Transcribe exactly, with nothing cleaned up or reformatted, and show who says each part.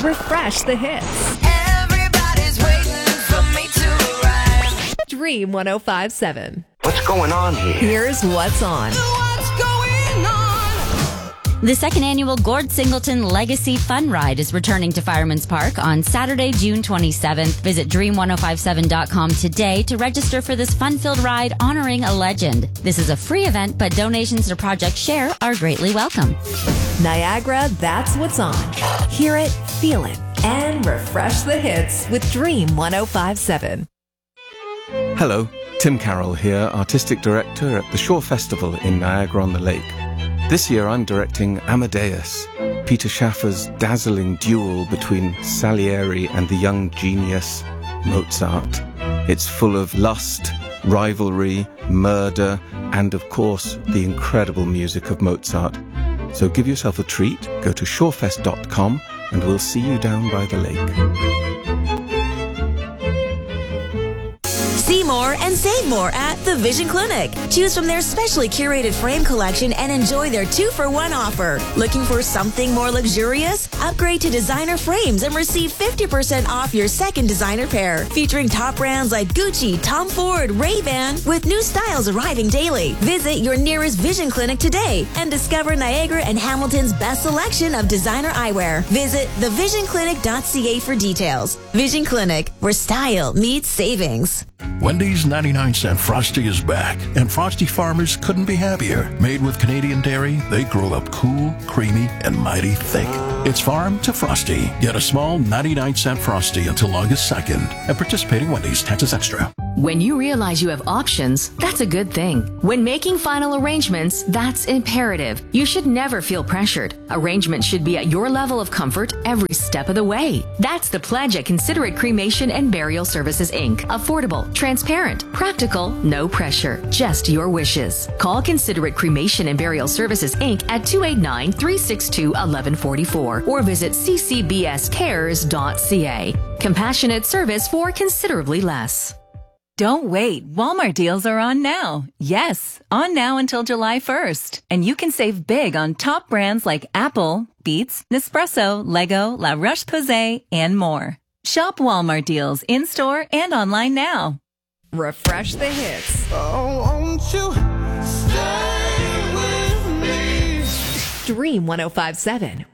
Speaker 1: Refresh the hits.
Speaker 2: Everybody's waiting for me to arrive.
Speaker 1: Dream one oh five point seven.
Speaker 3: What's going on here?
Speaker 1: Here's what's on.
Speaker 2: What's going on?
Speaker 4: The second annual Gord Singleton Legacy Fun Ride is returning to Fireman's Park on Saturday, June twenty-seventh. Visit dream ten fifty-seven dot com today to register for this fun-filled ride honoring a legend. This is a free event, but donations to Project Share are greatly welcome.
Speaker 1: Niagara, that's what's on. Hear it, feel it, and refresh the hits with Dream ten fifty-seven.
Speaker 5: Hello, Tim Carroll here, Artistic Director at the Shore Festival in Niagara-on-the-Lake. This year I'm directing Amadeus, Peter Schaffer's dazzling duel between Salieri and the young genius Mozart. It's full of lust, rivalry, murder, and of course the incredible music of Mozart. So give yourself a treat, go to shorefest dot com and we'll see you down by the lake.
Speaker 6: See more and save more at The Vision Clinic. Choose from their specially curated frame collection and enjoy their two-for-one offer. Looking for something more luxurious? Upgrade to designer frames and receive fifty percent off your second designer pair. Featuring top brands like Gucci, Tom Ford, Ray-Ban, with new styles arriving daily. Visit your nearest Vision Clinic today and discover Niagara and Hamilton's best selection of designer eyewear. Visit the vision clinic dot c a for details. Vision Clinic, where style meets savings.
Speaker 7: Wendy's ninety-nine cent Frosty is back, and Frosty farmers couldn't be happier. Made with Canadian dairy, they grow up cool, creamy, and mighty thick. It's farm to Frosty. Get a small ninety-nine cent Frosty until August second at participating Wendy's, Texas Extra.
Speaker 8: When you realize you have options, that's a good thing. When making final arrangements, that's imperative. You should never feel pressured. Arrangements should be at your level of comfort every step of the way. That's the pledge at Considerate Cremation and Burial Services, Incorporated. Affordable, transparent, practical, no pressure, just your wishes. Call Considerate Cremation and Burial Services, Incorporated at two eight nine, three six two, one one four four or visit c c b s cares dot c a. Compassionate service for considerably less.
Speaker 9: Don't wait. Walmart deals are on now. Yes, on now until July first. And you can save big on top brands like Apple, Beats, Nespresso, Lego, La Roche-Posay, and more. Shop Walmart deals in-store and online now.
Speaker 1: Refresh the hits.
Speaker 2: Oh, won't you stay with me?
Speaker 1: Dream ten fifty-seven